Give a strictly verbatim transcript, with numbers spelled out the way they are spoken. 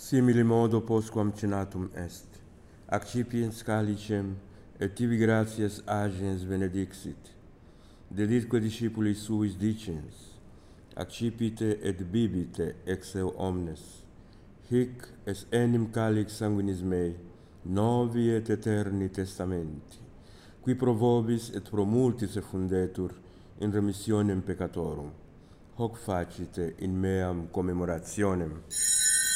Simili modo postquam cenatum est, accipiens calicem, et tibi gratias agens benedixit, deditque discipulis suis dicens, accipite et bibite ex eo omnes, hic es enim calix sanguinis mei, novi et eterni testamenti, qui pro vobis et pro multis effundetur in remissionem peccatorum, hoc facite in meam commemorationem.